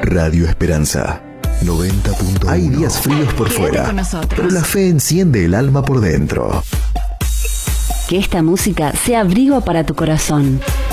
Radio Esperanza 90.1. Hay días fríos por fuera, pero la fe enciende el alma por dentro. Que esta música sea abrigo para tu corazón.